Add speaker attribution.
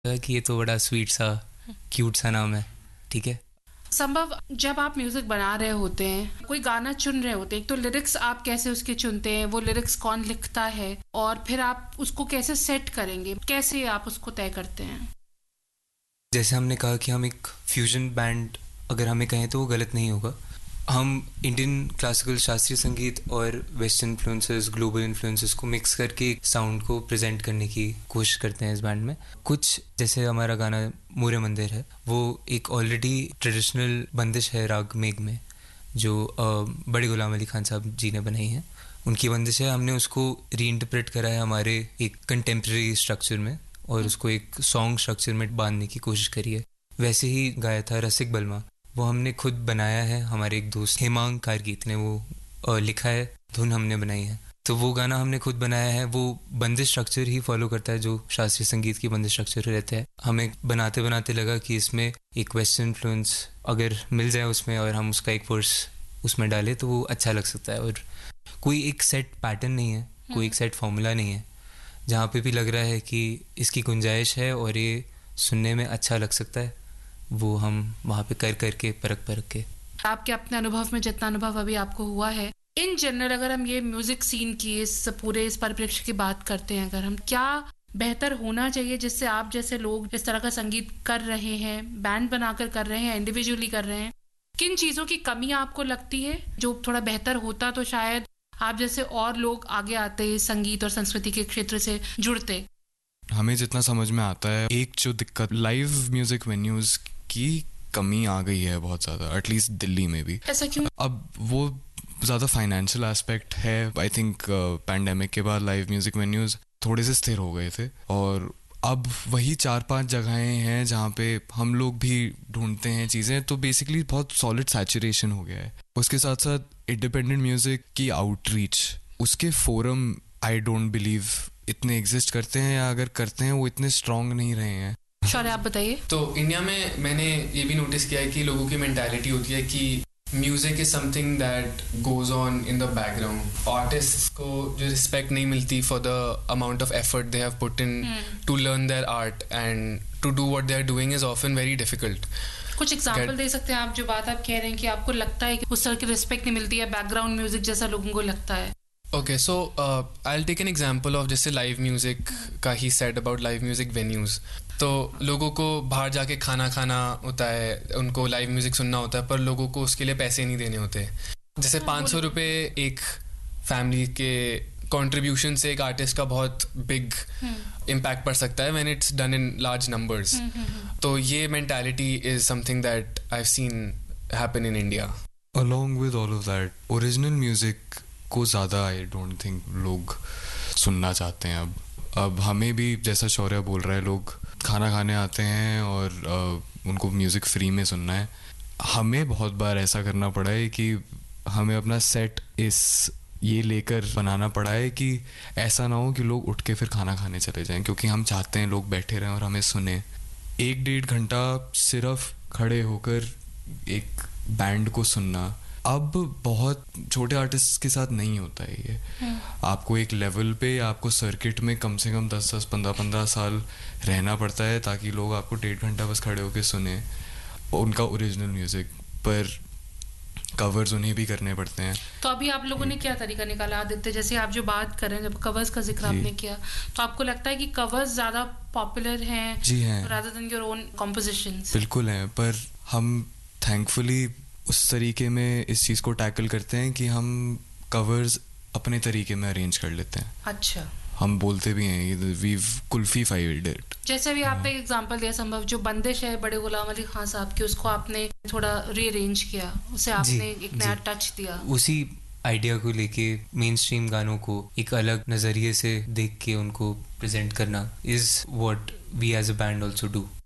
Speaker 1: लगा कि ये तो बड़ा स्वीट सा क्यूट सा नाम है, ठीक है।
Speaker 2: संभव, जब आप म्यूजिक बना रहे होते हैं, कोई गाना चुन रहे होते हैं, तो लिरिक्स आप कैसे उसके चुनते हैं, वो लिरिक्स कौन लिखता है, और फिर आप उसको कैसे सेट करेंगे, कैसे आप उसको तय करते हैं?
Speaker 1: जैसे हमने कहा कि हम एक फ्यूजन बैंड अगर हमें कहें तो वो गलत नहीं होगा। हम इंडियन क्लासिकल शास्त्रीय संगीत और वेस्टर्न इन्फ्लुएंसेस, ग्लोबल इन्फ्लुएंसेस को मिक्स करके एक साउंड को प्रेजेंट करने की कोशिश करते हैं इस बैंड में। कुछ जैसे हमारा गाना मोरे मंदिर है, वो एक ऑलरेडी ट्रेडिशनल बंदिश है राग मेघ में, जो बड़े गुलाम अली खान साहब जी ने बनाई है। उनकी बंदिश है, हमने उसको रीइंटरप्रेट करा है हमारे एक कंटेम्प्रेरी स्ट्रक्चर में और उसको एक सॉन्ग स्ट्रक्चर में बांधने की कोशिश करी है। वैसे ही गाया था रसिक बलमा, वो हमने खुद बनाया है। हमारे एक दोस्त हेमांग कारगीत ने वो लिखा है, धुन हमने बनाई है। तो वो गाना हमने खुद बनाया है। वो बंदिश स्ट्रक्चर ही फॉलो करता है जो शास्त्रीय संगीत की बंदिश स्ट्रक्चर रहता है। हमें बनाते बनाते लगा कि इसमें एक वेस्टर्न इन्फ्लुएंस अगर मिल जाए उसमें और हम उसका एक वर्स उसमें डालें तो वो अच्छा लग सकता है। और कोई एक सेट पैटर्न नहीं है, कोई एक सेट फॉर्मूला नहीं है। जहाँ पे भी लग रहा है कि इसकी गुंजाइश है और ये सुनने में अच्छा लग सकता है, वो हम वहाँ पे कर के परख के।
Speaker 2: आपके अपने अनुभव में जितना अनुभव अभी आपको हुआ है, इन जनरल अगर हम ये म्यूजिक सीन की इस परिप्रेक्ष्य की बात करते हैं, अगर हम क्या बेहतर होना चाहिए जिससे आप जैसे लोग इस तरह का संगीत कर रहे हैं, बैंड बनाकर कर रहे हैं, इंडिविजुअली कर रहे हैं, किन चीजों की कमी आपको लगती है? जो थोड़ा बेहतर होता तो शायद आप जैसे और लोग आगे आते, संगीत और संस्कृति के क्षेत्र से जुड़ते।
Speaker 3: हमें जितना समझ में आता है, एक जो दिक्कत लाइव म्यूजिक वेन्यूज की कमी आ गई है बहुत ज़्यादा, एटलीस्ट दिल्ली में भी।
Speaker 2: ऐसा क्यों?
Speaker 3: अब वो ज़्यादा फाइनेंशियल एस्पेक्ट है। आई थिंक पैंडेमिक के बाद लाइव म्यूजिक वेन्यूज थोड़े से स्थिर हो गए थे और अब वही 4-5 जगहें हैं जहाँ पे हम लोग भी ढूंढते हैं चीज़ें। तो बेसिकली बहुत सॉलिड सैचुरेशन हो गया है। उसके साथ साथ इंडिपेंडेंट म्यूजिक की आउटरीच, उसके फोरम आई डोंट बिलीव इतने एग्जिस्ट करते हैं, या अगर करते हैं वो इतने स्ट्रांग नहीं रहे हैं।
Speaker 2: शौर्य, आप बताइए।
Speaker 4: तो इंडिया में मैंने ये भी नोटिस किया है कि लोगों की मेंटालिटी होती है कि music is something that goes on in the background. Artists को जो रिस्पेक्ट नहीं मिलती for the amount of effort they have put in to learn their art and to do what they are doing is often very difficult.
Speaker 2: कुछ example दे सकते हैं आप, जो बात आप कह रहे हैं कि आपको लगता है कि उस तरह की रिस्पेक्ट नहीं मिलती है बैकग्राउंड म्यूजिक जैसा लोगों को लगता है?
Speaker 4: Okay, so I'll take an example of जैसे लाइव म्यूजिक का he said about live music venues. तो लोगों को बाहर जाके खाना खाना होता है, उनको लाइव म्यूजिक सुनना होता है, पर लोगों को उसके लिए पैसे नहीं देने होते। जैसे 500 रुपये एक फैमिली के कंट्रीब्यूशन से एक आर्टिस्ट का बहुत बिग इम्पैक्ट पड़ सकता है when it's done in large numbers. तो ये mentality is something that I have seen happen in India.
Speaker 3: Along with all of that, original music को ज़्यादा आई डोंट थिंक लोग सुनना चाहते हैं। अब हमें भी, जैसा शौर्य बोल रहा है, लोग खाना खाने आते हैं और उनको म्यूज़िक फ्री में सुनना है। हमें बहुत बार ऐसा करना पड़ा है कि हमें अपना सेट ये लेकर बनाना पड़ा है कि ऐसा ना हो कि लोग उठ के फिर खाना खाने चले जाएं, क्योंकि हम चाहते हैं लोग बैठे रहें और हमें सुने। 1-1.5 घंटा सिर्फ खड़े होकर एक बैंड को सुनना अब बहुत छोटे आर्टिस्ट के साथ नहीं होता है ये। आपको एक लेवल पे, आपको सर्किट में कम से कम 10-10, 15-15 साल रहना पड़ता है ताकि लोग आपको 1.5 घंटा बस खड़े होकर सुने उनका ओरिजिनल म्यूजिक। पर कवर्स उन्हें भी करने पड़ते हैं।
Speaker 2: तो अभी आप लोगों ने क्या तरीका निकाला आदित्य? जैसे आप जो बात कर रहे हैं, जब कवर्स का जिक्र आपने किया, तो आपको लगता है कि कवर्स ज्यादा पॉपुलर हैं?
Speaker 3: जी हैं,
Speaker 2: rather than your own compositions?
Speaker 3: बिल्कुल हैं, पर हम थैंकफुली उस तरीके में इस चीज़ को टैकल करते हैं कि हम कवर्स अपने तरीके में अरेंज कर लेते हैं।
Speaker 2: अच्छा। हम
Speaker 3: बोलते भी हैं वीव कुल्फीफाइड इट।
Speaker 2: जैसे भी आपने एग्जांपल दिया, संभव जो बंदिश है बड़े गुलाम अली खान साहब की, उसको आपने थोड़ा रीअरेंज किया, उसे आपने एक नया टच दिया।
Speaker 1: उसी आइडिया को लेके मेन स्ट्रीम गानों को एक अलग नजरिए से देख के उनको प्रेजेंट करना is what we as a band also do.